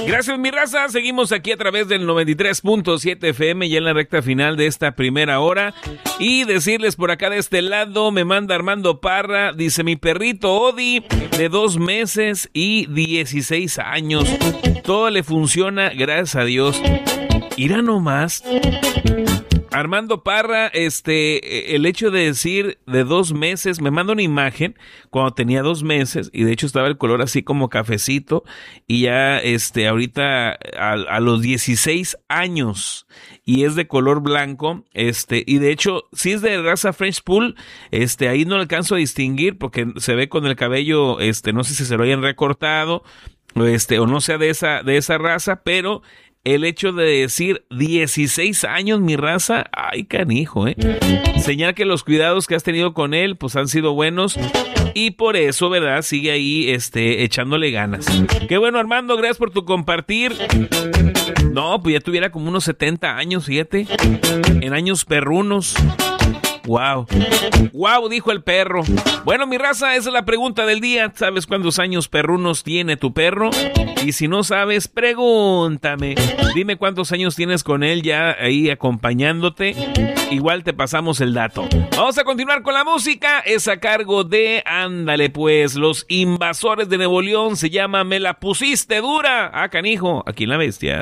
Gracias, mi raza. Seguimos aquí a través del 93.7 FM, ya en la recta final de esta primera hora. Y decirles por acá de este lado, me manda Armando Parra, dice: mi perrito Odi, de 2 meses y 16 años. Todo le funciona, gracias a Dios. Irá nomás. Armando Parra, el hecho de decir de 2 meses, me manda una imagen cuando tenía 2 meses y de hecho estaba el color así como cafecito y ya ahorita a los 16 años y es de color blanco, y de hecho si es de raza French Poodle, ahí no alcanzo a distinguir porque se ve con el cabello, no sé si se lo hayan recortado, o no sea de esa raza, pero el hecho de decir 16 años, mi raza, ay, canijo, señal que los cuidados que has tenido con él, pues han sido buenos y por eso, ¿verdad? Sigue ahí, echándole ganas. Qué bueno, Armando, gracias por tu compartir. No, pues ya tuviera como unos 70 años, fíjate, en años perrunos. Wow, wow, dijo el perro. Bueno, mi raza, esa es la pregunta del día. ¿Sabes cuántos años perrunos tiene tu perro? Y si no sabes, pregúntame. Dime cuántos años tienes con él ya ahí acompañándote. Igual te pasamos el dato. Vamos a continuar con la música. Es a cargo de, ándale pues, Los Invasores de Nuevo León. Se llama Me la pusiste dura. Ah, canijo, aquí en La Bestia.